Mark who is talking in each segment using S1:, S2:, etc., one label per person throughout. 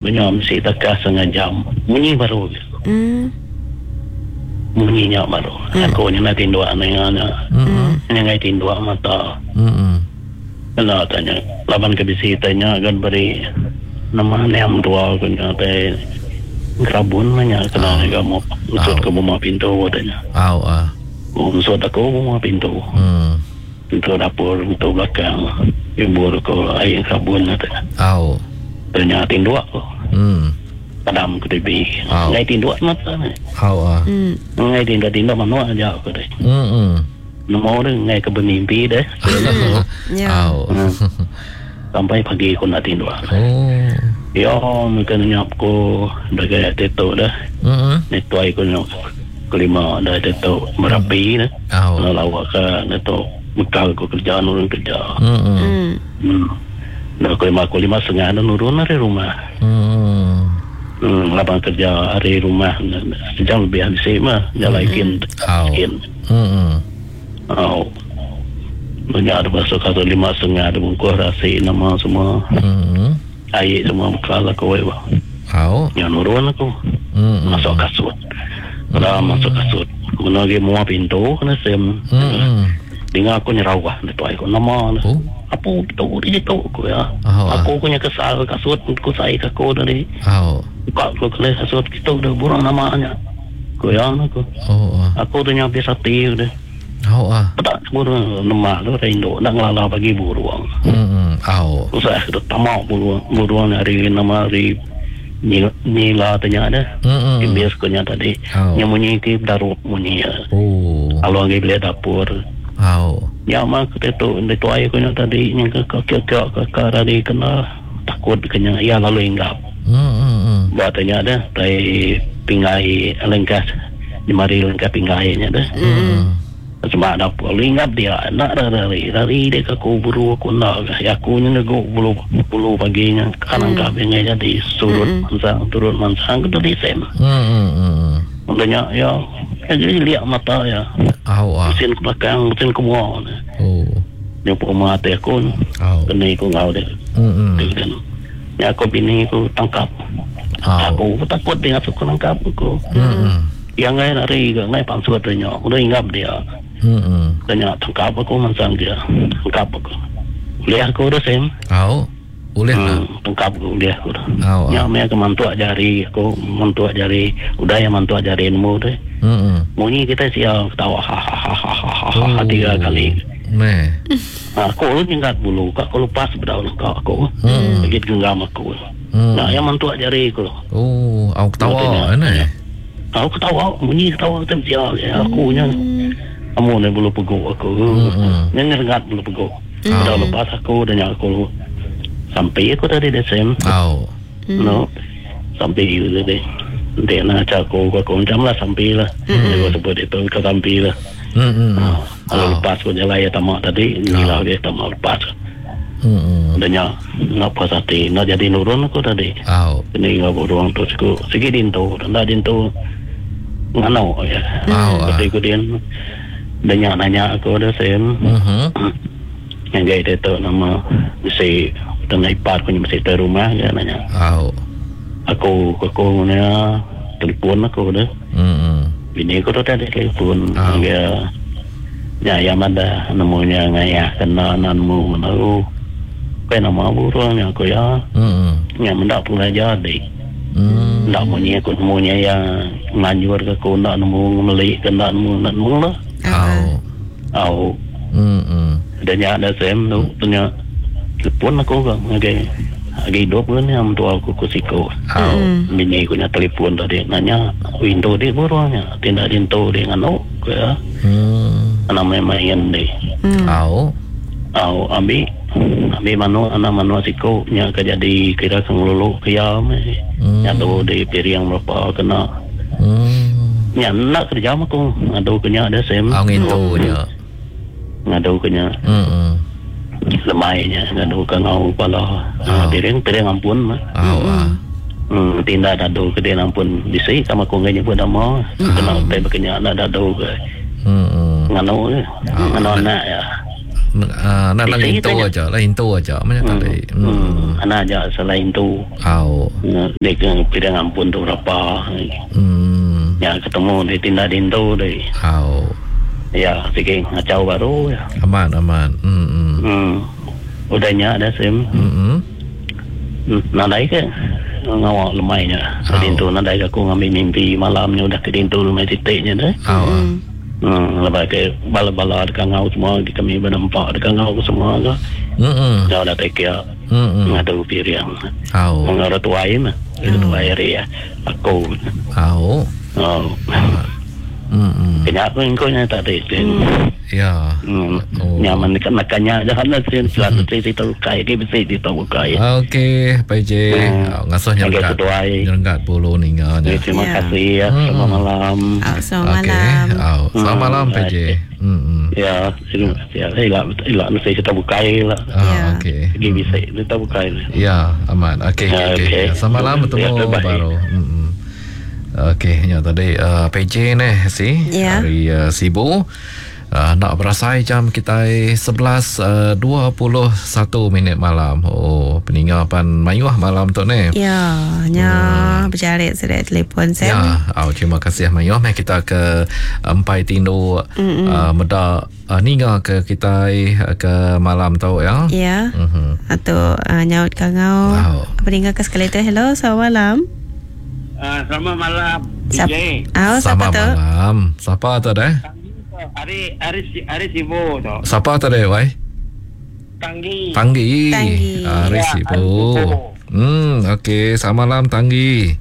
S1: punya mesti tekas setengah jam bunyi baru bunyinya baru aku ni tindua nengana nengai tindua mata kalau tanya laban kebisitanya kan beri nama neam tua punya teh Grabun nanya kena kamu usut ke rumah pintu katanya. Usut aku rumah pintu. Pintu dapur, pintu belakang. Ibu ko air Grabun katanya. Ternyata tindua ko. Kadam ke TV. Ngai tindua mata ni. Ngai tinda mana aja ko deh. Nomor ngai ke bermimpi deh. Sampai pagi ko nak tindua. Ya, mungkin nyap ko daga teto dah. Netuai ko nyap kelima dah teto merapi dah. Lawa ka neto bekal ko kerjaan orang kerja. Dah kelima setengah dah nurun dari rumah. Lapang kerja hari rumah sejam lebih habis mah jalakin. Banyak ada masuk atau 5.30 ada bungkus rasi nama semua. Air semua bekal aku wah. Yang nurun aku. Masuk kasut. Kalau masuk kasut, menagi mua pintu kena sem. Dengar aku nyerawah itu aku nama. Apa itu itu aku ya. Aku punya kesal kasut aku sai aku dari. Buka aku kelih kasut kita udah burang namanya. Aku yang aku. Aku tu nyampe sati udah. Tak burung lemak tu Indo nak ngelala bagi buruang. Usah itu tamak buruang hari nama hari nila tanya ada. Bias kunya tadi. Yang munyi ke daruk munyi. Kalau lagi beli dapur. Ya mak itu air kunya tadi yang ke tadi kena takut kena ya lalu inggap. Buatnya ada dari pinggai lengkas di mari lengkap pinggainya dah. Sebab dapur ingat dia nak dari dia ke kubur aku nak ya aku ni nego bulu paginya kanan kabelnya jadi turun mansang ke dari sem. Maknanya ya jadi lihat mata ya. Mesin ke belakang, mesin ke bawah. Dia pun mati aku. Kena aku ngau dia. Ya aku bini aku tangkap. Aku takut dia aku tangkap aku. Yang lain hari ngai pangsut dia. Aku dah ingat dia. Tanya tangkap aku mansang dia. Tangkap aku. Boleh aku dah sem.
S2: Boleh lah.
S1: Tangkap aku boleh aku dah. Ya mereka mantu jari aku mantu jari. Udah yang mantu jari ilmu deh. Munyi kita siap ketawa ha 3 kali. Aku ingat bulu kak aku lepas berdaun aku. Begitu genggam aku. Nah yang mantu jari aku.
S2: Aku ketawa ni.
S1: Aku ketawa, bunyi ketawa macam siapa aku nya. Kamu ni bulu peguk aku. Yang ngerengat bulu peguk. Dah lepas aku dan aku sampai aku tadi desem. No. Sampai itu tadi. Dia nak aku macam lah sampai lah. Dia sebut itu ke sampai lah. Kalau lepas aku jalan ya tamak tadi, inilah dia tamak lepas. Adanya nak puas hati, nak jadi nurun aku tadi. Ini ngapa ruang tu sikit dinto, dah dinto nganau ya. Tapi kemudian banyak nanya aku ada sem. Yang gaya itu nama mesti tengah ipar punya mesti ke rumah dia nanya. Aku punya telefon aku dah. Bini aku tu ada telefon. Dia ya ada namanya ngaya kena nanmu tahu. Kau nama burungnya aku ya. Yang mendak pula jadi. Nak punya aku semuanya yang ngajur ke aku nak nemu melik ke nak nemu lah. Dan ada sem tu punya telefon aku kan lagi hidup kan yang tua aku kusiko. Bini aku nya telefon tadi nanya window dia burungnya tidak dinto dia ngano ya. Namanya main deh. Ambil manu siko nya kejadi kira senglulu kiam nya tu di piring berapa kena nya nak kerja aku ngadu kenya ada sem
S2: ngadu dia
S1: ngadu kenya lemainya ngadu ka ngau pala piring ampun mah tindak dadu ke dia ampun disi sama ko nganya pun nama kena teh bekenya nak dadu ke nganu nak ya
S2: nak hintu aja macam tadi.
S1: Anak aja selain tu. Dia kena ampun tu berapa. Ya ketemu dia tindak hintu deh. Ya sikit ngacau baru ya.
S2: Aman.
S1: Udahnya ada sim. Nadai ke ngawak lemainya. Kedintu nadai aku ngambil mimpi malamnya udah kedintu lemai titiknya dah. Lepas ke bala-bala dekat ngau semua kami bernampak dekat ngau semua tu. Dah dah take care. Ngadu piriang. Ngara tuai mah. Itu tuai ria. Aku. Kenapa engkau nya tak ada?
S2: Ya.
S1: Nyaman dekat makannya janganlah selalu cerita kai dia mesti ditahu kai.
S2: Okey, PJ. Ngasuh nyerenggat puluh ninggal.
S1: Terima kasih ya. Selamat malam.
S3: Selamat malam.
S2: Selamat malam PJ.
S1: Ya, ilak mesti kita bukai lah.
S2: Okey.
S1: Pergi bisa kita bukai.
S2: Ya, aman. Okey. Selamat malam bertemu baru. Okey, ya tadi PJ ni dari Sibu. Nak berasai jam kita 11.21 malam. Peninggapan Mayuah malam tu ni.
S3: Berjarik sudah telefon saya.
S2: Terima kasih Mayuah. Kita ke Empai Tindu Meda Ninga ke kita ke malam tu ya.
S3: Ya. Atau nyaut kangau. Peninggal ke sekali tu. Hello, selamat malam.
S1: Selamat malam.
S2: Selamat malam. Siapa tu dah?
S1: Ari Sibu tu.
S2: Siapa tu dah, wai? Tanggi. Ari Sibu. Okey, selamat malam Tanggi.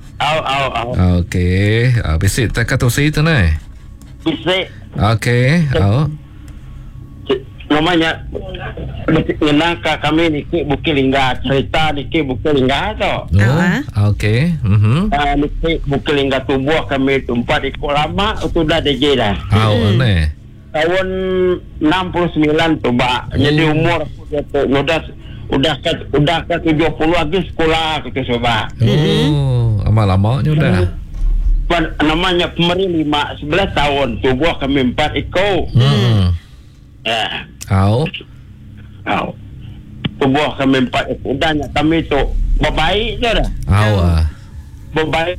S2: Okey, bisik tak kata tu ni.
S1: Bisik.
S2: Okey,
S1: namanya ngenaka kami niki Bukit Lingga cerita niki Bukit Lingga tu.
S2: Okey.
S1: Niki Bukit Lingga tubuh kami tempat ikut lama itu dah DJ dah.
S2: Ni.
S1: Tahun 69 tu Pak. Jadi umur aku dia tu udah ke 70 lagi sekolah kita coba.
S2: Lama-lamanya dah.
S1: Namanya Pemeri 11 tahun tubuh kami 4 ikut. Tubuh kami 4 udahnya kami tu berbaik je dah. Berbaik.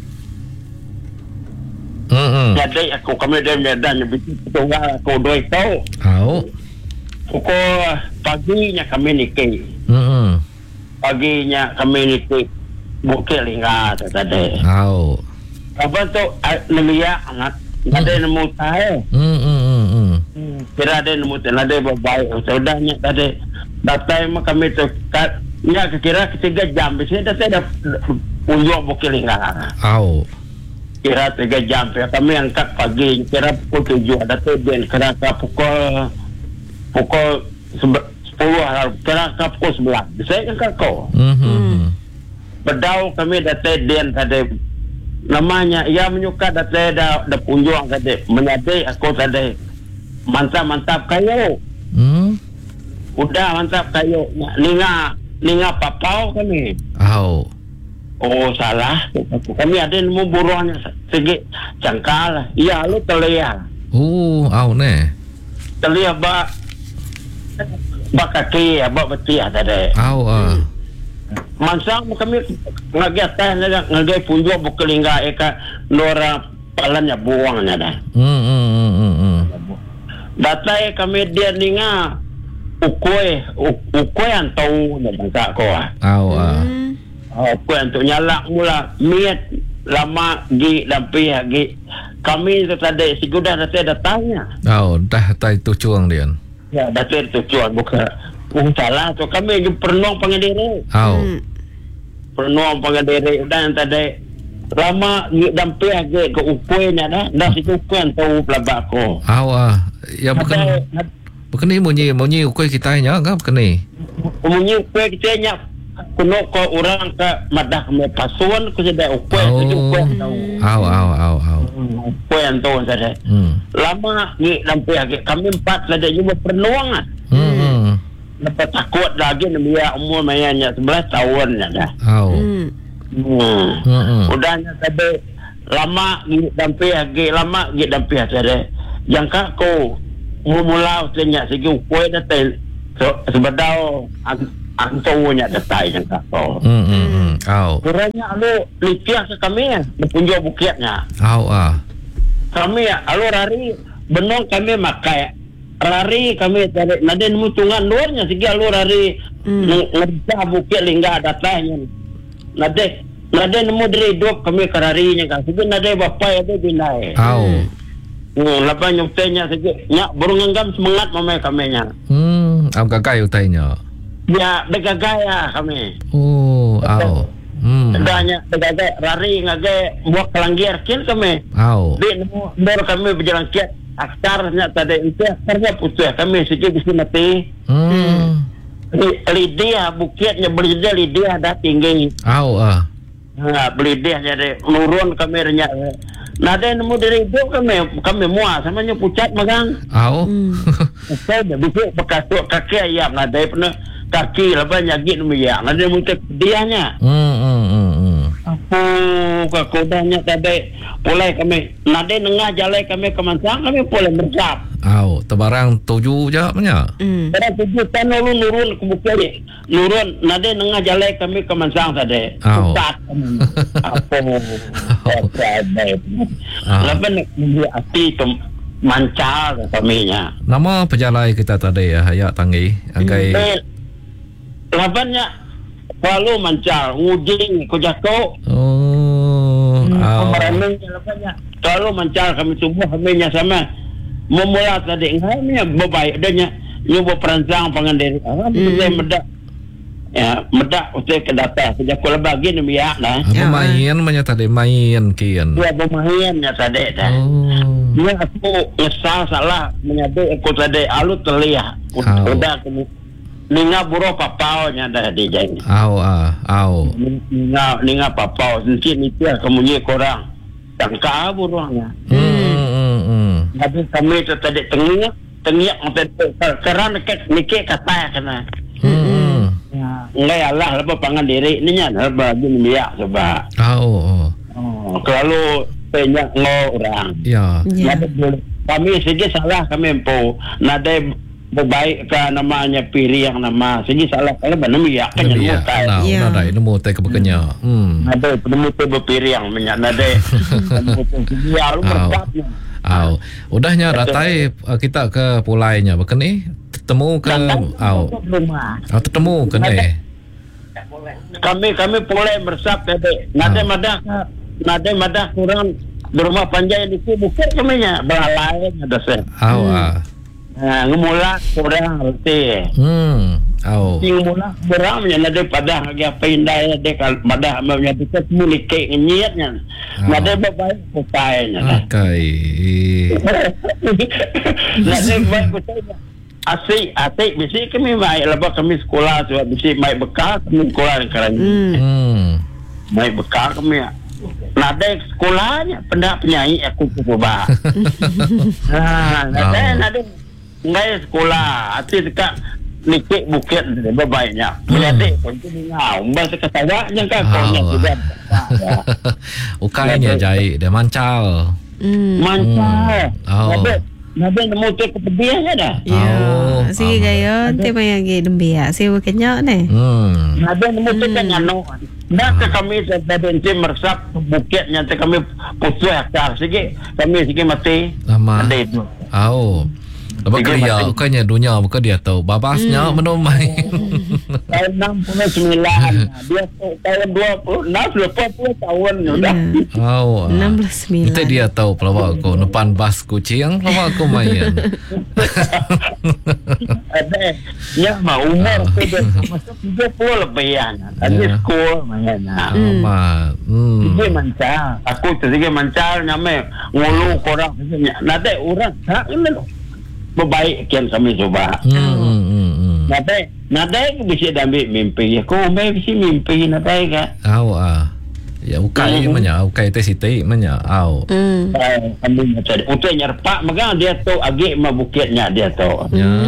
S1: Jadi aku kami dari Medan bisik tunggal aku 2 tahun. Pukul paginya kami nikah. Paginya kami nikah Bukit Lingga tadi. Apa tu Nelia anak ada nemu tahu. Kira ada nemu ada berbaik. Saudanya tadi datang kami tu ya kira 3 jam. Biasanya dah unjuk Bukit Lingga. Kira 3 jam. Kami angkat pagi. Kira pukul 7 ada tu dan kira pukul 10 kira pukul 11. Biasanya angkat kau. Berdau kami datang dan tadi namanya ia menyuka datang dah unjuk tadi menyadai aku tadi mantap kayu. Udah mantap kayu. Ninga papau kami. Salah. Kami ada nemu buruannya segi cangkal. Iya lu telia.
S2: Ni.
S1: Telia bak kaki bak beti tadi. Masa kami ngagak teh ngagak punjuk Bukit Lingga eka nora palannya buangnya dah. Datai kami dia ninga ukoi yang tahu bangsa ko. Ukoi untuk nyalak mula miat lama gi lampi gi kami tu tadi sigudah datanya.
S2: Dah tai tujuan dia.
S1: Ya, datai tujuan bukan salah tu kami pernah pengadiri. Pernah pengadiri dan tadi lama dampi age ke ukuenya dah situ kan tahu pelabak ko.
S2: Ya bukan ni munyi ukui kita nya kan bukan ni.
S1: Munyi ukui kita nya kuno ko orang ke madah me pasuan ko jadi ukui itu ukui tahu. Ukui yang tahu tadi. Lama ni dampi age kami 4 ada juga penuangan. Lepas takut lagi dia umur mayanya 11 tahun dah. Udahnya tadi lama dampi lagi lama dampi tadi. Yang kau mula usahanya segi ukoi datai sebadau antonya datai yang kato. Kurangnya alu lipiah ke kami berpunjau bukitnya. Kami alu rari benong kami makai rari kami dari naden mutungan luarnya segi alu rari ngerja bukit lingga datanya. Nade nemu dari hidup kami kerarinya kan. Segi nade bapak itu binai. Lepas nyutenya segi nyak burung enggam semangat mamai kami nya.
S2: Am gagai utainya.
S1: Ya, begagaya kami. Danya begagai rari ngagai buat kelanggiar kin kami. Di nemu ndor kami berjalan kiat akarnya tadi itu akarnya putih kami segi bisa mati. Lidia bukitnya berjaya lidia dah tinggi. Beli dia jadi nurun kameranya. Nada nemu dari itu kami muat samanya pucat magang. Saya bisa bekas kaki ayam nada pernah kaki lepas nyagit meyak nada muncul dianya. Kodanya tadi mulai kami nada nengah jalan kami kemansang kami boleh berjap.
S2: Tebarang 7 je punya.
S1: Tebarang 7 tanah lu nurun ke bukit ni. Nurun nada nengah jalan kami kemansang tadi. Pusat kami. Lepas ni api mancar kaminya.
S2: Nama pejalai kita tadi ya, Hayak Tanggi. Agai.
S1: Lepas lalu mancar, ngujing, kujako. Kemarin lepasnya. Lalu mancar kami tubuh kami sama. Memula tadi kami berbaik adanya nyoba perancang pangandiri. Kita medak. Ya, medak usai ke data. Sejak kula bagi ni biak lah.
S2: Bermain banyak tadi main kian.
S1: Ya bermainnya tadi dah. Dia aku nyesal salah menyadari aku tadi alut terlihat. Udah kami ninga buro papau nya dah di jeng. Ninga papau mungkin itu kemunya korang tangka burunya. Habis kami tu tadi tengok kerana nikik kata kena. Ngai Allah lepas pangan diri ni nya lepas ni biak sebab. Kalau banyak orang. Ya. Kami segi salah kami empu nada berbaik ke namanya pilih yang nama segi salah kalau benar ya kan yang mutai
S2: nada ini mutai kebekanya
S1: nada penemuti berpilih yang banyak nada dia lu berkatnya
S2: udahnya datai kita ke pulainya bekeni ketemu ke ketemu ke ni
S1: kami pulai bersab tadi nada madah kurang di rumah panjang di bukit kami nya belalai ada sen ngemula kurang reti. Ngemula kurang nya ada pada lagi apa indah ada kalau pada amnya kita mulikek nyiatnya. Ada baik putainya. Ada baik putainya. Asik bisi kami baik lepas kami sekolah sebab bisi baik bekal kami sekolah sekarang. Baik bekal kami. Nada sekolahnya pendak penyanyi aku cuba. Nada ngai sekolah hati dekat nikik bukit berbaiknya menyadik pun tu ngau bahasa kata yang kan kau sudah
S2: ukainya jai dia mancal
S1: Nabe nemu tu kepediahnya dah.
S3: Sige gayo te mayagi dembia si wakenya ne.
S1: Nabe nemu tu kan ngano. Dah kami tadi meresap bukitnya kami putus akar sige kami sige mati.
S2: Ada itu. Lepas dia bukannya dunia bukan dia tahu babasnya menomai.
S1: Tahun 69 dia tahun 20 tahun sudah.
S3: 16
S2: Itu dia tahu pelawak aku depan bas kucing pelawak aku main.
S1: Ada ya mau umur tu masuk 30 lebihan. Tadi sekolah main. Dia mancar. Aku terus mancar nyame ngulu korang. Nada orang tak ini berbaik kian kami coba. Nada bisa ambil mimpi. Aku ambil bisa mimpi nada kan.
S2: Ya ukai mana? Ukai teh siti mana?
S1: Kami macam untuk nyerpak, maka dia tahu agak mah bukitnya dia tahu.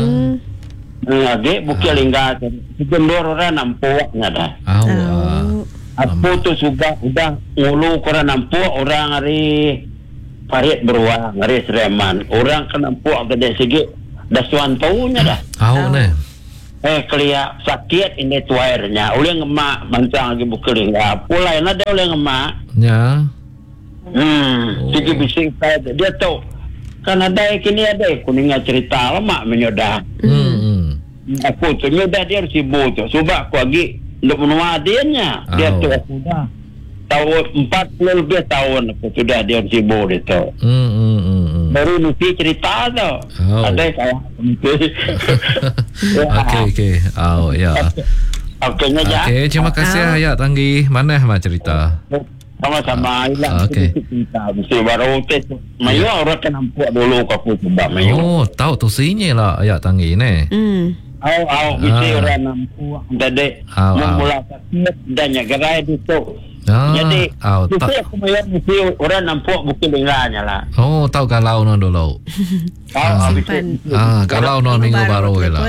S1: Agak bukit lingga. Segendor orang nampaknya dah. Aku tu sudah ngulu korang nampak orang hari Farid beruang, hari Sereman. Orang kan nampak gede segi dah suan tahunya dah.
S2: Ni.
S1: Kelia sakit ini tuairnya. Oleh ngemak mancang lagi bukeling. Pulai ada oleh ngemak.
S2: Ya.
S1: Sigi bising saya dia tahu. Kan ada kini ada kuningnya cerita lama menyodah. Aku tu nyodah dia sibuk tu. Sebab aku lagi untuk menua dia dia tu aku dah tahun 40 lebih tahun aku sudah dia sibuk dia tu. Baru mesti cerita tu. Ada kawan.
S2: Okey. Ya. Okey, terima kasih Ayat Tanggi. Mana cerita?
S1: Sama-sama hilang cerita mesti baru tes mayu orang kan nampak dulu aku sebab mayu
S2: tahu tu sinye lah Ayat Tanggi ni
S1: mesti orang nampak jadi memula sakit dan nyagerai itu jadi aku mayu mesti orang nampak bukan dengarnya lah
S2: tahu kalau non dulu kalau non minggu baru lah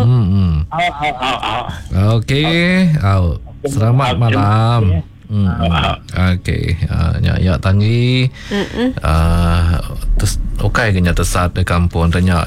S2: okey selamat malam. Okey, ya Tanggi. Terus okey kenya tersat di kampung tanya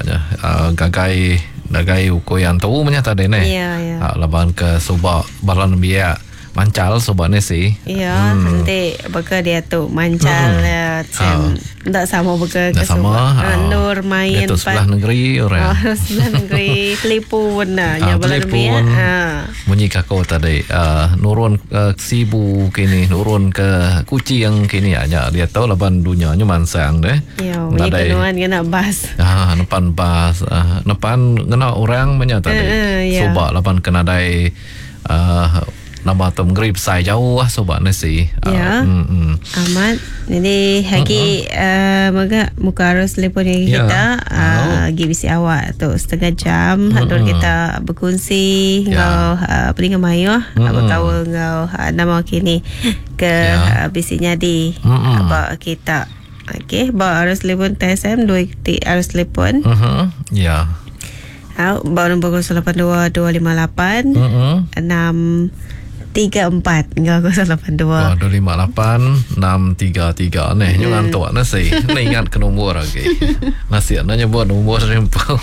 S2: gagai uko yang tahu punya tadi ni.
S3: Ya.
S2: Laban ke Subak Balan Biak Mancal Subak ni sih.
S3: Ya, nanti baka dia tu Mancal tak sama baka ke Subak. Nur main
S2: itu sebelah negeri orang.
S3: Sebelah negeri Telepon nya Balan Biak.
S2: Bunyi kakau tadi nurun ke Sibu kini, nurun ke Kucing kini aja dia tahu laban dunianya mansang deh.
S3: Ya, bunyi kenuan kena bas.
S2: Nepan bas, nepan kena orang banyak tadi. Subak laban kena dai nama tu mengrip saya jauh Subak nasi.
S3: Ya. Amat. Jadi lagi muka harus telefon kita lagi bisi awak tu setengah jam hatur kita berkongsi ngau peringkat mayu apa tahu ngau nama kini ke bisinya di apa kita. Okey, bawa harus telefon TSM 2 harus telefon.
S2: Ya.
S3: Bawa nombor 082 258 634 enggak 082
S2: 258 633 ni jangan tua nasi ni ingat ke nombor lagi nasi nanya buat nombor rempau.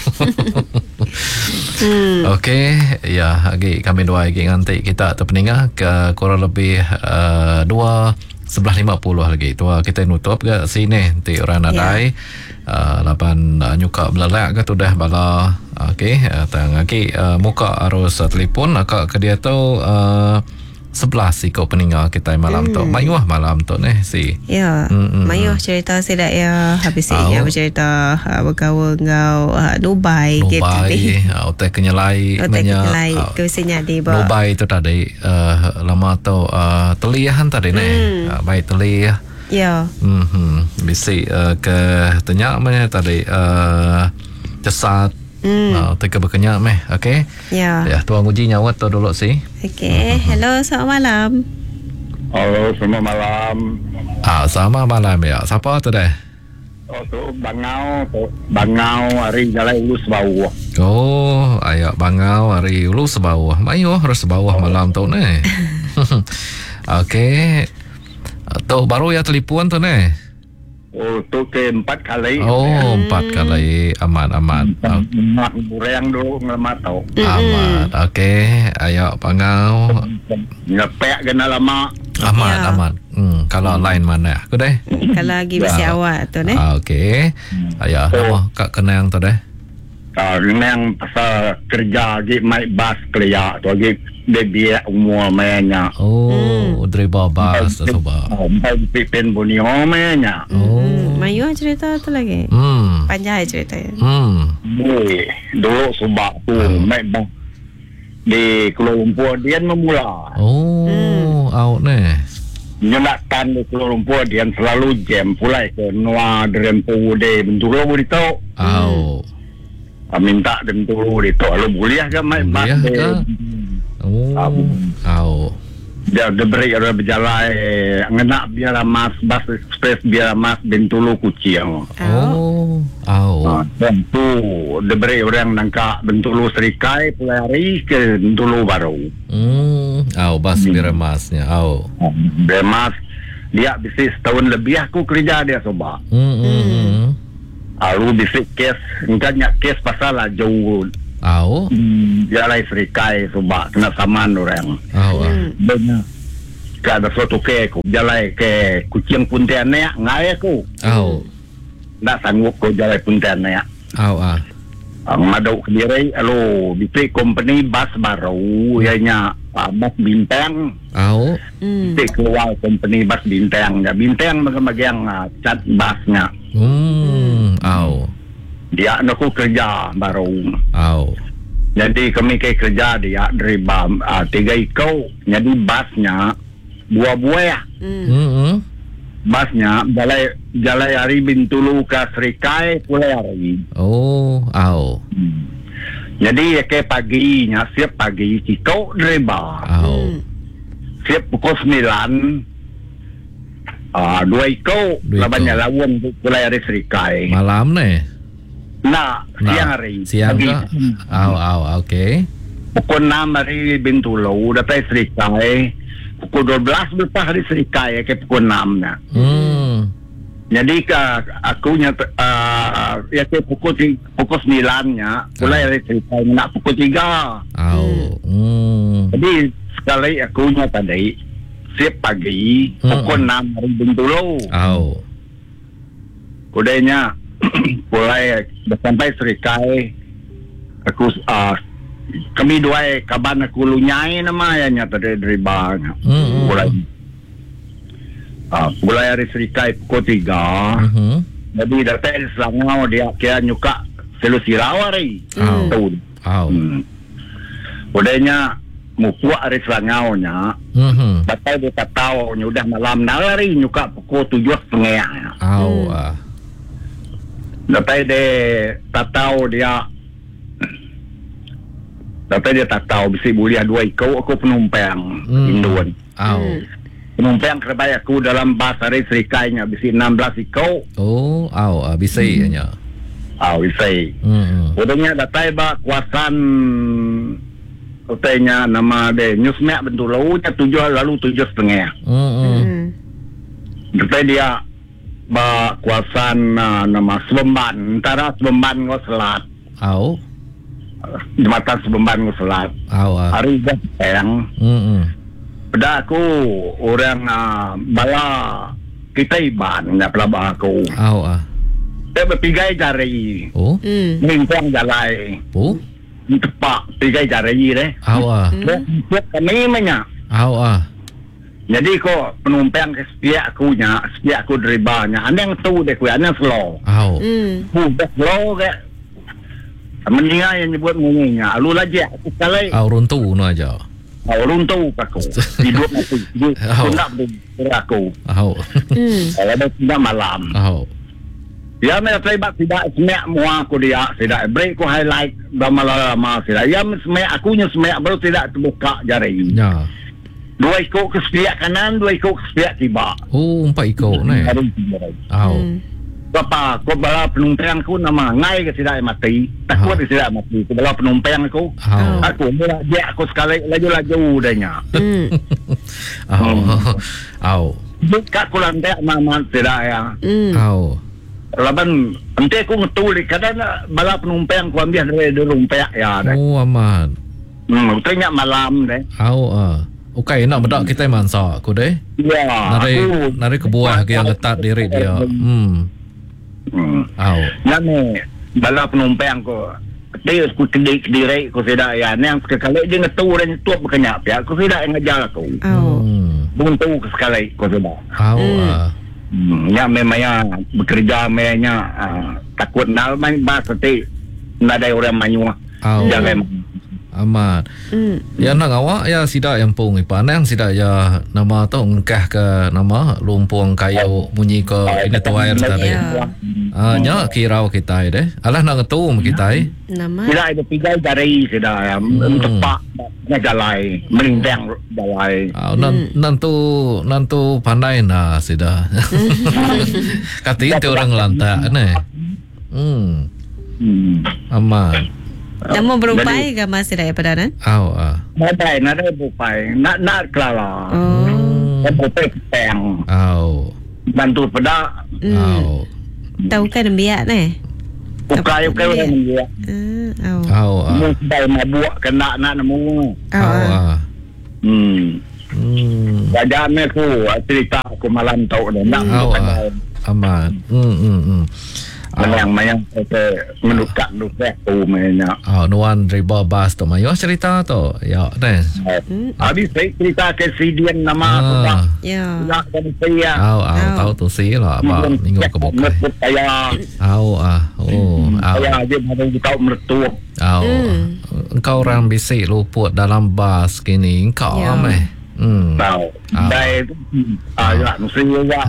S2: Okey ya lagi kami dua lagi nganti kita terpeningah ke kurang lebih 11.50 lagi tu kita nutup ke sini nanti orang nadai lapan nyuka belalak ke tu dah bala. Okey tang lagi muka harus telefon akak ke dia tu 11 ikut peninggal kita malam tu. Mayuah malam tu ni si.
S3: Ya. Mayuah cerita saya ya habisnya bercerita bergaul ngau Dubai gitu.
S2: Dubai otak kenyalai
S3: ke sini di bawah.
S2: Dubai tu tadi lama tu teliahan tadi ni. Baik teliah.
S3: Ya.
S2: Bisi ke tanya mana tadi jasad teka berkenyak meh. Okey.
S3: Ya.
S2: Ya, tuan uji nyawa tu dulu sih.
S3: Okey. Hello, selamat malam.
S1: Halo, selamat malam.
S2: Selamat malam ya. Siapa tu dah?
S1: Tu Bangau hari jalan Ulus bawah.
S2: Ayo Bangau hari Ulus bawah. Mayu harus bawah malam tu ni. Okey. Tu baru ya telefon tu ni.
S1: Tu ke 4 kali.
S2: 4 kali. Aman.
S1: Mak bureng dulu ngelamat tau.
S2: Aman. Okey. Ayo Bangau.
S1: Ngepek kena lama.
S2: Aman. Kalau lain mana aku deh?
S3: Kalau lagi bisi awak tu ni.
S2: Okey. Ayo nama Kak Kenang tu deh.
S1: Kenang pasal kerja lagi main bas kelia tu lagi dia umur mainnya.
S2: Driver bas tu sebab.
S1: Pipin bunyi mainnya.
S3: Mayu cerita tu lagi. Panjang cerita ya.
S1: Dulu sebab tu main bas di Kuala Lumpur dia memula.
S2: Out ni.
S1: Nyalakan di Kuala Lumpur dia selalu jam pulai ke Nuah Derempu de Bentulu beritahu. Minta Bentulu itu lalu boleh ke main bas de. Dia beri ada berjalan ngena biar mas bas ekspres biar mas Bentulu Kucing. Tentu dia beri orang nangka Bentulu Serikai pulai hari ke Bentulu baru.
S2: Bas biar masnya.
S1: Biar mas dia bisnis tahun lebih aku kerja dia sobat. Alu bisik kes, enggaknya kes pasal lah jauh. Jalai serikai sebab kena saman orang. Benar. Kada suatu ke aku jalai ke kucing puntian neak ngai aku. Ndak sanggup ko jalai puntian neak. Ang madau kediri alo bisik company bas baru ianya bas bintang. Bisik keluar company bas bintang. Bintang bagian cat basnya. Dia nak kerja baru. Jadi kami ke kerja dia dari 3 ikau. Jadi basnya buah-buah. Basnya jalai hari Bintulu ke Serikai pulai hari. Jadi ke paginya siap pagi ikau dari siap pukul 9. 2 ikau labannya lawan pulai hari Serikai.
S2: Malam ni?
S1: Siang hari.
S2: Siang ke? Okay.
S1: Pukul 6 hari Bintulu dapat Serikai. Pukul 12 lepas hari Serikai ke pukul 6 na. Jadi aku ya ke pukul 9 nya mulai hari Serikai nak pukul 3. Jadi sekali aku nya tadi siap pagi pukul 6 hari Bintulu. Udahnya mulai sampai Serikai aku kami dua kaban aku lunyai namanya tadi dari bang. Mulai hari Serikai pukul 3. Jadi datang Selangau dia kira nyuka selusirau hari. Udahnya mukuak hari Selangau nya. Datang dia tak tahu udah malam hari nyuka pukul 7:30. Datang dia tak tahu dia. Tapi dia tak tahu bisa boleh 2 ikau aku penumpang Induan. Penumpang terbaik aku dalam bas hari Serikai nya bisa 16 ikau.
S2: Bisa nya.
S1: Bisa. Udahnya datang ba kuasan hotelnya nama de Newsmax Bintulu nya 7 lalu 7:30. Datang dia ba kuasan nama Sebemban, antara Sebemban ngau Selat. Jembatan Sebemban Selat. Hari yang pada aku orang bala kita iban nak pelabah aku. Dia berpigai jari. Mingkong jalai. Tepak pigai jari deh. Dia kami banyak. Jadi ko penumpang ke sepiak aku deribanya. Anda yang tahu deh anda slow. Slow ke. Mendingan yang nyebut munginya. Alu lagi aku sekali.
S2: Runtuh no aja.
S1: Runtuh aku. Hidup aku. Nak aku. Kalau tidak malam. Ya mereka terlibat tidak semak muak aku dia. Tidak break ku highlight lama-lama tidak. Ya semak akunya semak baru tidak terbuka jari. 2 ikut ke sepiak kanan, 2 ikut ke sepiak tiba.
S2: 4 ikut ni.
S1: Bapa, kau bala penumpang aku nama ngai ke tidak mati. Takut tidak mati. Kau bala penumpang aku. Aku mula dia aku sekali laju-laju danya. Buka aku lantai mama tidak ya. Laban nanti aku ngetuli kadang bala penumpang aku ambil dari rumpek ya.
S2: Aman.
S1: Tanya malam deh.
S2: Okay, nak bedak kita mansa aku deh.
S1: Ya.
S2: Nari kebuah yang ketat diri dia.
S1: Nani bala penumpang ko dia aku kediri ko tidak ya yang sekali dia ngetu dan tuap berkenyak ya aku tidak ngejar aku buntu sekali ko tidak ya memangnya bekerja memangnya takut nak main bas nanti nak ada orang manyua jangan
S2: amat. Ya nak awak ya sidak yang pung ipan yang sidak ya nama tu ngkah ke nama lumpung kayu bunyi ke ini tu air tadi. Nya kirau kita deh. Alah nak ngetum kita.
S3: Nama.
S1: Tidak ada pigai jari sudah tepak ngejalai melintang jalai.
S2: Nantu pandai na sudah. Kata itu orang lantak ne. Aman.
S3: Nama berupai ke masih dah pada nan?
S1: Nadai, nadai berupai. Nak kelala. Berupai petang. Bantu pada.
S3: Tahu kan biak ni?
S4: Bukai orang dia. Mesti mabuk kena nak nemu. Jaga aku cerita aku malam tau dah. Nak
S2: amat.
S4: Mayang menukar tu mainnya.
S2: Nuan riba bas tu mayu cerita tu. Ya, deh.
S4: Habis saya cerita kesidian nama tu.
S3: Ya.
S4: Nak dan saya.
S2: Tahu tu sih lah apa minggu kebuka.
S4: Saya. Saya aja baru tahu mertua.
S2: Engkau orang bisik luput dalam bas kini engkau ameh.
S4: Tahu. Dai tu. Ya, mesti juga.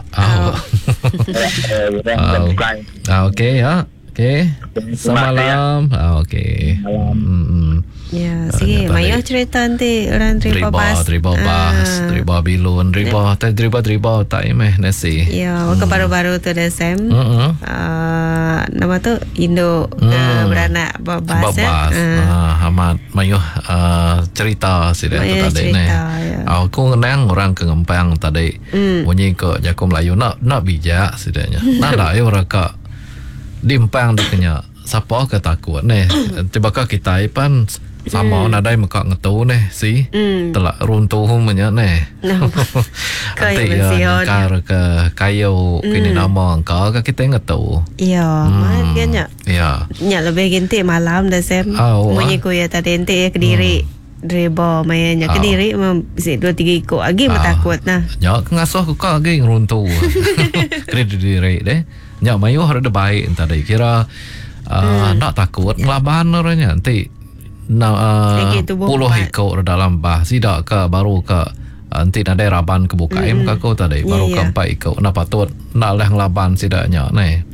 S2: Okey ya. Okey. Semalam. Okey.
S3: Ya, sige. Mayo cerita nanti orang riba bas.
S2: Riba bilun, riba tak imeh nasi.
S3: Ya, waktu baru-baru tu dah Sam. Nama tu Indo beranak babas.
S2: Amat mayo cerita sih dia tadi ni. Aku kenang orang ke Ngempang tadi. Bunyi ke Jakom Melayu nak bijak sidanya. Nak dah orang ke Dimpang dah kena. Siapa ke takut ni? Tiba-tiba kita pan sama nadai muka ngetu ni si telah runtuh punya ni. Nanti kar ke kayu kini nama engkau ke kita ngetu.
S3: Ya, makanya.
S2: Ya.
S3: Nya lebih ganti malam dah Sam. Bunyi ku ya tadi ente Kediri. Riba mainnya Kediri bisa 2-3 ikut lagi takut nah.
S2: Ya, ngasuh ku kau lagi runtuh. Kediri deh. Ya, mayu ada baik tadi kira nak takut ngelaban orangnya nanti puluh ikut dalam bah tidak ke baru ke nanti ada raban kebuka ke kau tadi baru ke 4 ikut nak patut nak lah ngelaban sidaknya ni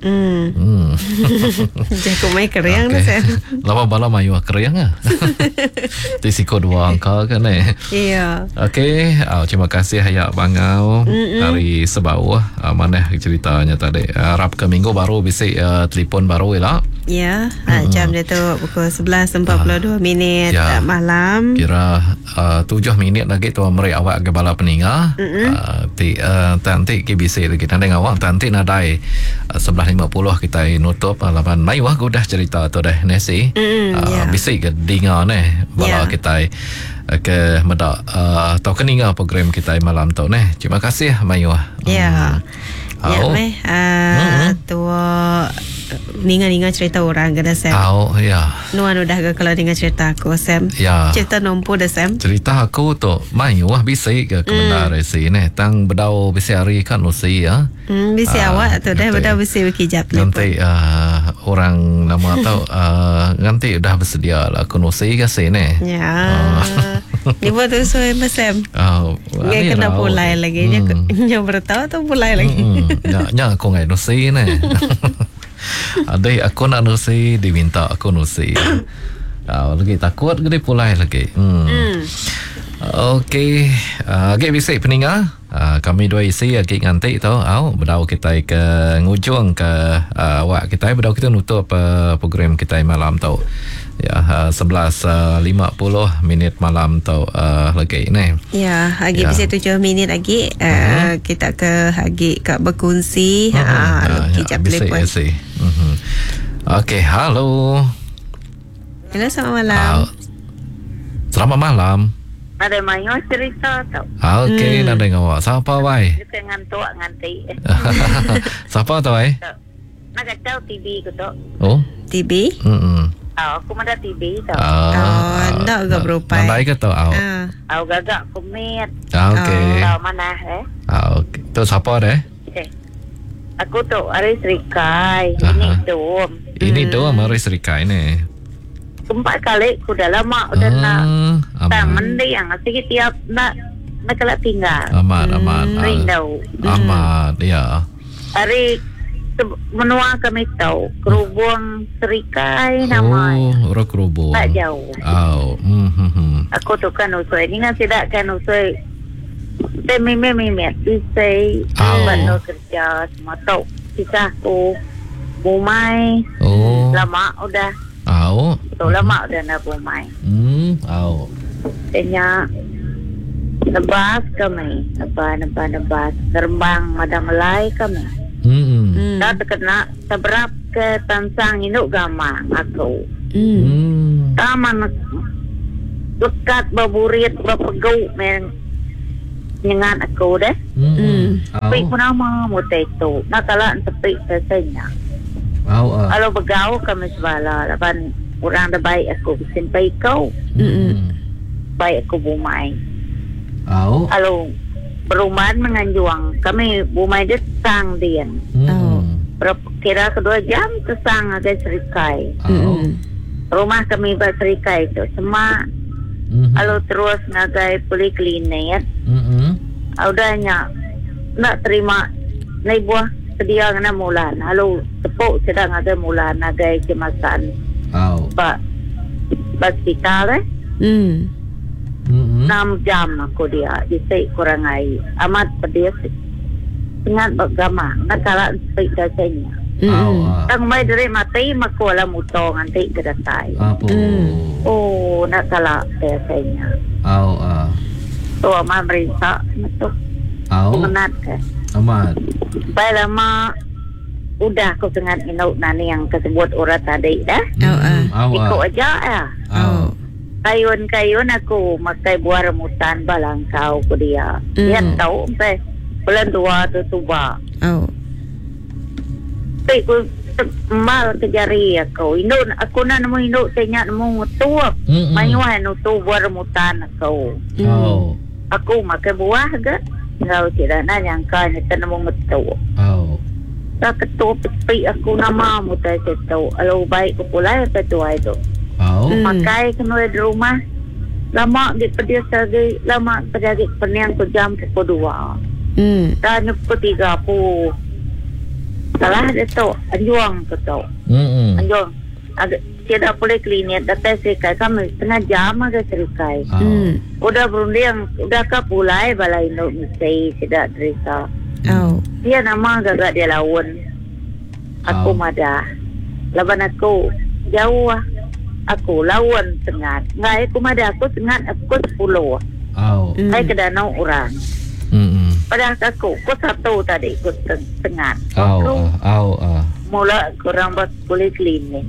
S3: jago mai keriang dah Sam
S2: lama bala mayu keriang ah di siko 2 angka kan ni
S3: iya
S2: okey terima kasih Hayak Bangau dari Sebau mana ceritanya tadi harap ke minggu baru bisa telefon baru lah
S3: ya jam dia tu pukul 11:42 malam
S2: kira 7 minit lagi tu meri awak ke bala peninggal nanti KBC lagi nanti awak nanti nadai 11:50 kita nutup lapan mai wah aku dah cerita tu dah nasi bisa ke dengar ni bala kita ke medak tau keninga program kita malam tu ni terima kasih Mayu
S3: ya meh tua ninga cerita orang kena Sam. Nuan udah ke kalau dengar cerita aku Sam. Cerita nompu dah Sam.
S2: Cerita aku tu Mayu bisa ke kebenar sini tang bedau bisa hari kan usi ya.
S3: Bisa awak tu dah bedau bisa kejap
S2: nanti orang nama tahu nanti udah bersedia lah kun usi ke sini.
S3: Ya. Ni buat tu so Sam. Ngai kena pulai lagi nya bertahu tu pulai lagi.
S2: Nya aku ngai usi ni. Adai aku nak nusi diminta aku nusi. Lagi takut gede pulai lagi. Okey, agak bisa peninggal. Kami dua isi agak nganti tu. Bedau kita ke ngujung ke awak kita bedau kita nutup program kita malam tu. Ya 11:50 malam tu lagi ni.
S3: Ya, lagi bisa 7 minit lagi kita ke lagi ke berkongsi kejap telefon. Okey,
S2: halo.
S3: Hello, selamat malam.
S2: Selamat malam.
S5: Ada mayu cerita tau.
S2: Okey, nak dengar awak. Siapa wai?
S5: Kita ngantuk nganti.
S2: Siapa tu wai?
S5: Nak tahu TV ku tu.
S2: Oh,
S3: TV?
S5: Aku mana TV tau.
S3: Nak agak berupai.
S2: Nak ke tu?
S5: Aku gagak kumit.
S2: Okey.
S5: Tahu mana
S2: Okey. Tu siapa deh?
S5: Aku tu Aris Rikai. Ini
S2: tu Aris Rikai ni.
S5: 4 kali aku dah lama udah nak mending yang sikit tiap nak kalau tinggal.
S2: Amat.
S5: Rindu.
S2: Amat, ya.
S5: Hari menua kami tahu kerubung Serikai nama.
S2: Orang kerubung.
S5: Tak jauh. Aku tu kan usai. Ini nasi tak kan usai. Mimit. Usai. Bandar kerja semua tahu. Kisah aku. Bumai. Lama udah. Lama udah nak bumai. Tanya. Nebas kami. Nebas. Terbang Madang Melai kami. Dah terkena seberap ke tansang inuk gamang aku. Taman lekat baburit bapegau men nyengat aku deh. Tapi pun nama mutai tu. Nak kalah tepi sesenya. Kalau begau kami sebala, lapan orang dah baik aku simpai kau. Baik aku bumai. Kalau perumahan menganjuang, kami bumai dia sang dian. Kira kedua jam tersang agak serikai. Rumah kami berserikai tu semua. Kalau terus ngagai poliklinik, audanya nak terima naik buah sedia kena mulan. Kalau tepuk sedang ada mulan ngagai kemasan. Pak hospital 6 jam aku dia disik kurang air. Amat pedih. Ingat bergamang nak kalah sepik dasanya. Tang mai dari mati makuala mutong nanti kedatai. Oh, nak kalah biasanya. Tu amat merisa tu. Menat ke?
S2: Amat.
S5: Baik lama udah aku sengat inau nani yang kesebut urat tadi dah. Ikut aja ya. Kayun aku makai buah remutan balangkau ke dia. Dia tahu sampai bulan 2 tu tuba. Aku mal kejari aku. Induk aku nak nemu induk tanya nemu tuak. Mayuan tu buah remutan aku. Aku makan buah ke? Kau tidak nak nyangka ni nemu ngetu. Tak ketua pepi aku nama mutai setu. Kalau baik pula apa tu itu. Makai kena di rumah. Lama di pedia segi, lama pedagik peniang ke jam pukul 2. Dan pukul 3 salah dia tu anjuang ke tu. Anjuang agak tidak boleh klinik datang serikai kami setengah jam agak serikai. Udah berunding udah kapulai balai no mesti tidak terisa. Dia nama agak dia lawan. Aku madah. Lawan aku jauh. Aku lawan sengat. Ngai aku madah aku sengat aku 10. Hai ke danau orang. Padahal aku satu tadi aku sengat. Mula kurang buat kulit klinik.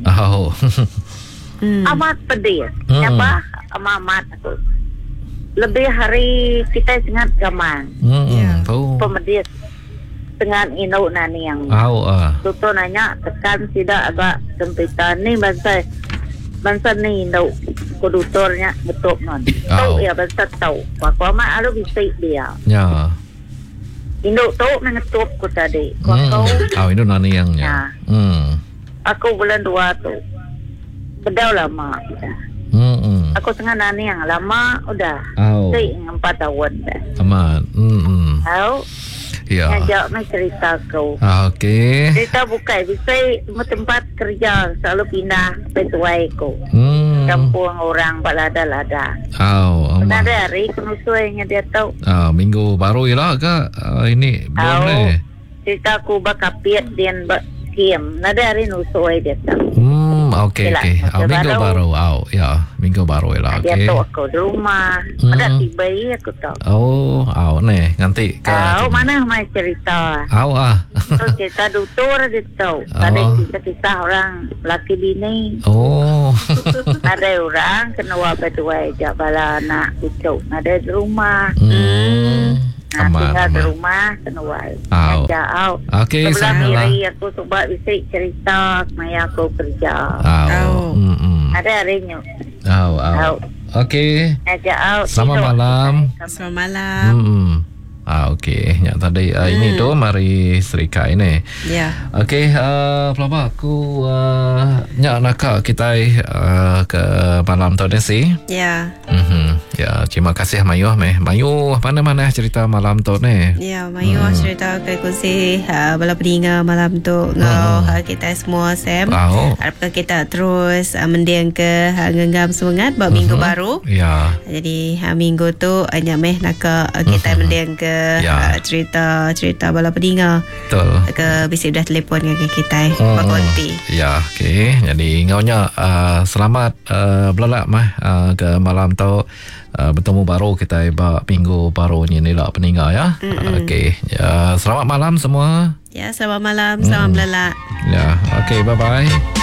S5: Amat pedih. Apa? Amat aku. Lebih hari kita sengat gamang. Pemedis sengat inau nani yang. Tuto nanya tekan tidak agak sempitan ni bangsa ni inau kondutornya betul non. Tahu ya bangsa tahu. Aku amat alu bisik dia.
S2: Ya.
S5: Induk tu mengetup ku tadi. Kau
S2: itu nani yangnya.
S5: Aku bulan 2 tu. Bedau lama kita. Aku tengah nani yang lama udah. 4 tahun dah.
S2: Amat.
S5: Tahu?
S2: Ya.
S5: Ngajak mai cerita kau.
S2: Okey.
S5: Cerita bukan bisa tempat kerja selalu pindah petuai ko. Kampung orang balada-lada. Ada hari kenusuainya dia tahu.
S2: Minggu baru ialah ke ini belum ni.
S5: Cerita aku bakapiat dia kiem. Nada hari nusuai dia tahu.
S2: Okey. Minggu baru. Ya, minggu baru ialah. Okey.
S5: Dia tahu aku di rumah. Ada tiba aku tahu.
S2: Ni nanti ke.
S5: Mana mai cerita. So cerita doktor dia tahu. Ada kisah orang laki bini. Ada orang kena apa tu aja bala anak itu. Ada di rumah. Tinggal di rumah kena wai.
S2: Okey,
S5: salah. Aku cuba bisa cerita maya aku kerja. Ada harinya.
S2: Okey. Selamat malam.
S3: Selamat malam.
S2: Okey. Yang tadi ini tu mari serikai ni.
S3: Ya.
S2: Okey, pelaba aku nak kita ke malam tu ni si.
S3: Ya.
S2: Ya, terima kasih Mayu Mayu mana-mana cerita malam tu ni.
S3: Ya, Mayu cerita ke kursi bala peninga malam tu ngau kita semua Sam. Harapkan kita terus mendiang ke genggam semangat buat minggu baru.
S2: Ya.
S3: Jadi minggu tu hanya nak kita mendiang ke cerita bala peninga.
S2: Betul.
S3: Ke bisa dah telefon dengan kita berkonti.
S2: Ya, okey. Jadi ngaunya selamat belalak ke malam tu. bertemu baru kita minggu baru ni lah peninggal ya. Okey. Ya, selamat malam semua.
S3: Ya, selamat malam. Selamat belalak.
S2: Ya, okey, bye-bye.